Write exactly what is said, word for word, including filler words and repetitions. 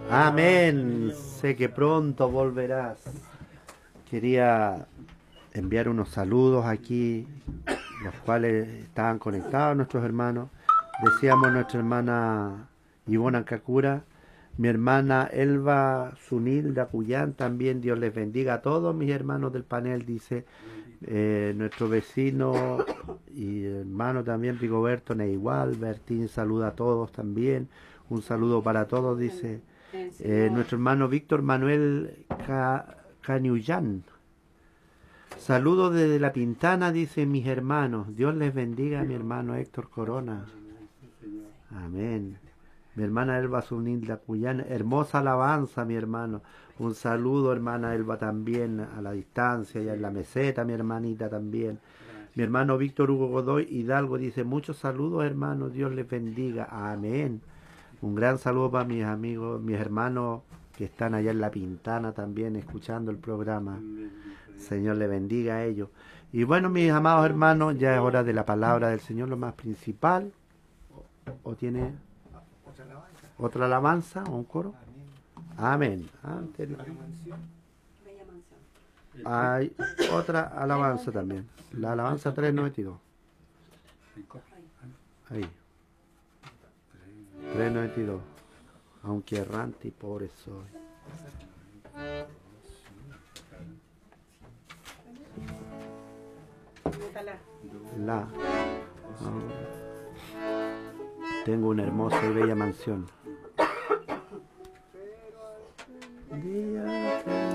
Amén. Sé que pronto volverás. Quería enviar unos saludos aquí, los cuales estaban conectados nuestros hermanos. Decíamos nuestra hermana Ivona Kakura, mi hermana Elba Sunil de Acuyán, también Dios les bendiga a todos mis hermanos del panel, dice eh, nuestro vecino y hermano también Rigoberto Neigual, Bertín saluda a todos también, un saludo para todos, dice eh, nuestro hermano Víctor Manuel Ca Caniullán. Saludos desde La Pintana, dice mis hermanos. Dios les bendiga a mi hermano Héctor Corona. Amén. Mi hermana Elba Zunilda Cuyán, hermosa alabanza, mi hermano. Un saludo, hermana Elba, también a la distancia, y en la meseta, mi hermanita también. Mi hermano Víctor Hugo Godoy Hidalgo dice, muchos saludos, hermanos, Dios les bendiga. Amén. Un gran saludo para mis amigos, mis hermanos que están allá en La Pintana también escuchando el programa. Señor le bendiga a ellos. Y bueno, mis amados hermanos, ya es hora de la palabra del Señor, lo más principal. ¿O tiene otra alabanza o un coro? Amén. Antes, hay otra alabanza también. La alabanza trescientos noventa y dos. Ahí. trescientos noventa y dos. Aunque errante y pobre soy. La. Oh. Tengo una hermosa y bella mansión. Día que